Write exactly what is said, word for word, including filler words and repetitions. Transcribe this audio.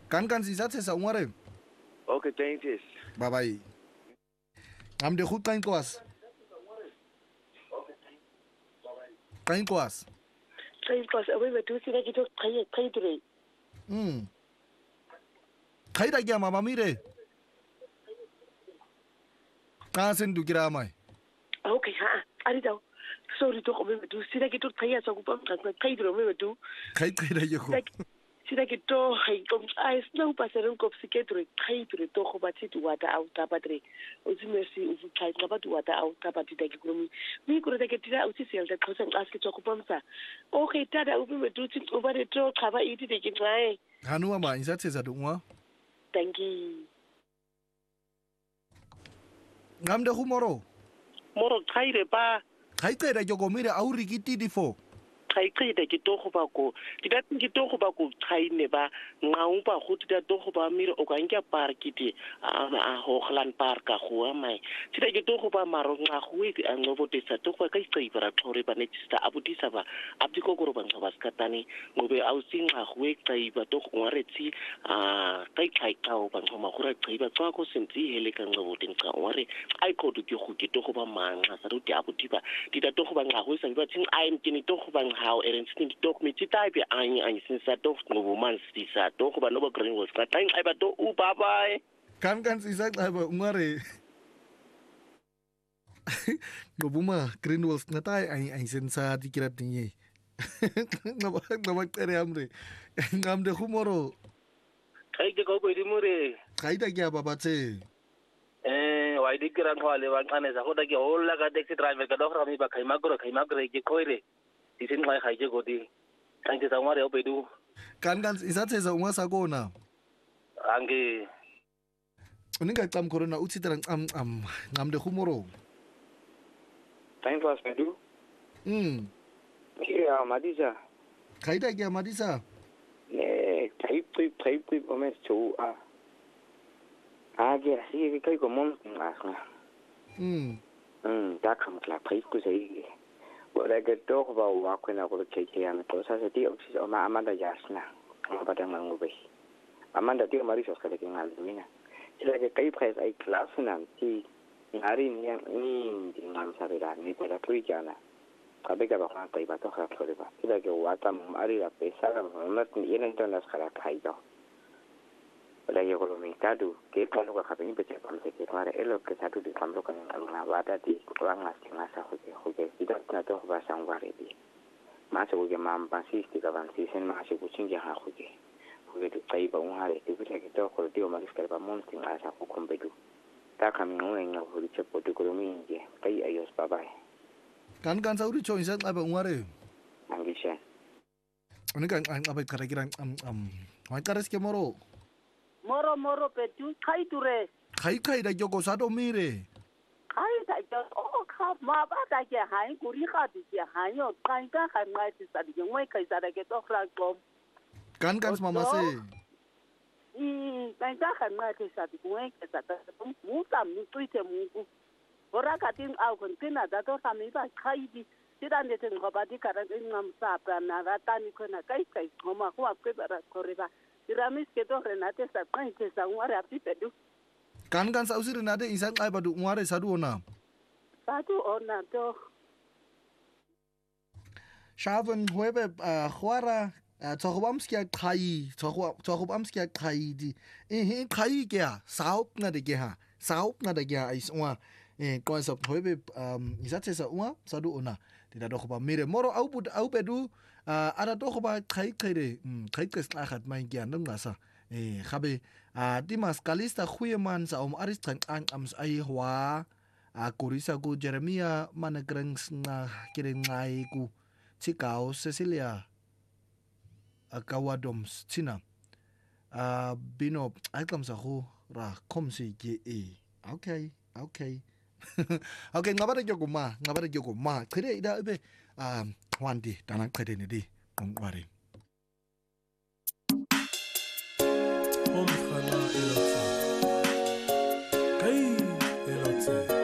Kan kan sizathe sa ungware. Okay, thank you. Bye bye. Am de goed kan kwas. Kan kwas. Kan kwas awe betu sira kito kai kai dure. Hmm. Kai da gya mama mire. Ka sen du kira mai. Okay ha, ari daw. Sorry to awe betu sira kito kai sa ku pam kai dure awe betu. Kai kai da yo. Sida ke to hai kom ai snow paseren kop siketro kai tre to go batsi tu wata au tapatre o zimesi u kai na batu wata au tapati da ke kromi mi kuro da ke tira u sisel da khosan aske to ko pamsa o kai tada u be du tin o bare to khaba iti de ke ngai Hanua ma insatse za dungwa. Thank you. Ngam de humoro. Moro kai re pa. Kai kai da yo mire au rikiti di fo. Kai kai da ke to go ba ko di da ke to go ba ko kai ne ba ngau ba go di da to go ba mire o ka nka park ti a a Hoogland Park ka go mai ti da ke to go ba maro nga go e a ngo bote sa to go ka itse ibara tlhore ba ne tsa abudisa ba abdi ko go ba ba skatani ngobe au singa go e tsai ba to go ngwaretsi a kai kai ka o ba ngoma go re tsai ba tswa go sentsi hele ka ngo bote nka ngware ai ko du ke go ke to go ba manga sa ruti abudiba di da to go ba nga go sa ba tsing ai mkini to go ba how erens ni dok mi type ani ani sinsa dok no man sisa dok ba no ba green was ka time ai ba to u bye bye Kan kan sisa ba ungare Ngobuma green was natai ai ai sinsa dikira tinye Ngaba ngaba tere amre ngam de humoro kai ke go bo di mure kai da gya baba tse eh wai dikira ngwale ba ngane sa go da ke holla ka taxi driver ka do ra mi ba kai magro kai magro ke koire isin mai kai je godi kan ke tsamare o bedu kan kan isathe za ungwa sakona ange uninga qam corona utsitela ngam am ngam de humoro Time pass bedu. mm Ya madisa. kai da gya madisa Ne, kai pri pri pri o mes to a. Age asi ke kai ko mon ngasna. mm Mm, da kam kla pri ku sei. Wala ke to ba wa ko na ko ke ke ana to sa se ti o si o ma amanda jasna. Ma ba da mangobe. Amanda ti mari so ka ke ngal mina. Sila ke kai pres ai class na ti ngari ni ni di ngam sa be da ni pa da pri jana. Ka be ka ba ka kai ba to ka thore ba. Sila ke wa ta mari la pesa la ma ni ene to na skala kai do. Wala yo ko mi tadu ke ka lo ka be ni pe te pa se ke mare elo ke sa tu di kam lo ka na ba da ti ko nga si nga sa ko ke ko ke ida na to ba sang wa re di. Ma se ko ke ma ba si sti ka ban si sen ma se ko chin ja ha ko ke. Ko ke tu kai ba un ha re ti pe ke to ko di o ma skala ba mon ti nga sa ko ko be du. Ta ka mi ngo nga ko ri che po tu ko mi je. Kai ayos bye bye. kan kan sauri cho insat ba ungare Angisha. uninga abai kara kira am am wai karas ke moro Moro moro betu kai dure. kai kai da yo sa do mire Kai da jo o ka ma ba da ke hai kuri ka di ke hai yo kai ka ka ngai ti sa di ngoi kai sa da ke to fra kom. kan kan mama se I kai ka ka ngai ti sa di ngoi ke sa da mu ta mi tu te mu. Ora ka tin au kon tin da to sa mi ba kai di tira ne te ngo ba di ka ra ngam sa pa na ra ta ni ko na kai kai ngoma ko ap ke ba ra ko re ba tira mis ke to re na te sa kai te sa ngwa ra pi pedu kan kan sa usir na de insat ai ba du ungare sa du ona sa tu ona to shaven huebe khwara tsogobamskia khai tsogobamskia khai di eh khai ke saup na de ke ha saup na de ke ha is wa eh ko sa huebe um isatse sa wa sa du ona de da do ba mire moro au bud au bedu ara do ba khai khai de khai kes la khat mai gyan nam na sa eh khabe a dimas kalista khuyeman sa om aristran ang am ai hwa a kurisa ku Jeremia managrang na kirengai ku Chikao Cecilia Akawadoms China a bino aikam sa ho ra komsi ge e okay okay okay ngabare gyo ma ngabare gyo ma kre ida be a wandi tanak kre ni di ngware om khala elotse kai elotse